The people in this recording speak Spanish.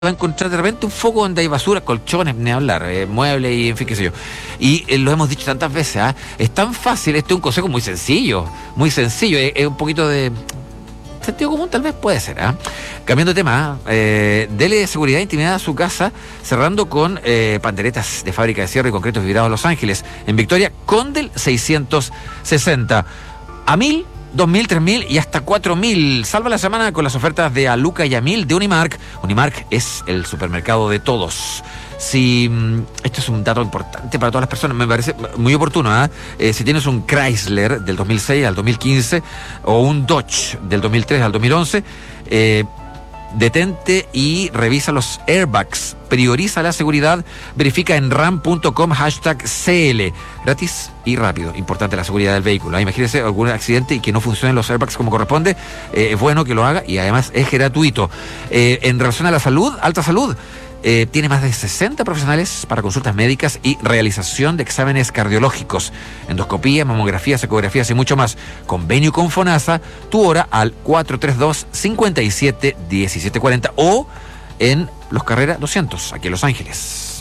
va a encontrar de repente un foco donde hay basura, colchones, ni hablar, muebles y en fin, qué sé yo. Y lo hemos dicho tantas veces, ¿ah? Es tan fácil, este es un consejo muy sencillo, es un poquito de sentido común, tal vez puede ser, ¿ah? Cambiando de tema, dele seguridad e intimidad a su casa, cerrando con panderetas de fábrica de cierre y concretos vibrados en Los Ángeles, en Victoria, Condel 660. A 1.000, 2.000, 3.000 y hasta 4.000. Salva la semana con las ofertas de Aluca y Amil de Unimark. Unimark es el supermercado de todos. Si esto es un dato importante para todas las personas, me parece muy oportuno, si tienes un Chrysler del 2006 al 2015 o un Dodge del 2003 al 2011, detente y revisa los airbags, prioriza la seguridad, verifica en ram.com #CL, gratis y rápido. Importante la seguridad del vehículo. Imagínese algún accidente y que no funcionen los airbags como corresponde, es bueno que lo haga y además es gratuito. En relación a la salud, Alta Salud, tiene más de 60 profesionales para consultas médicas y realización de exámenes cardiológicos, endoscopía, mamografías, ecografías y mucho más. Convenio con FONASA, tu hora al 432-57-1740 o en Los Carrera 200, aquí en Los Ángeles.